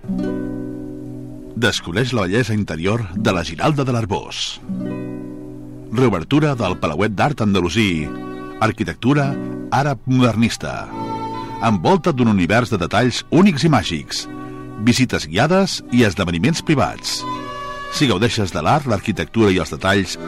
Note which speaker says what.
Speaker 1: Descobreix la bellesa interior de la Giralda de l'Arboç. Reobertura del Palauet d'Art Andalusí. Arquitectura àrab modernista. Envolta't d'un univers de detalls únics i màgics. Visites guiades i esdeveniments privats. Si gaudeixes de l'art, l'arquitectura i els detalls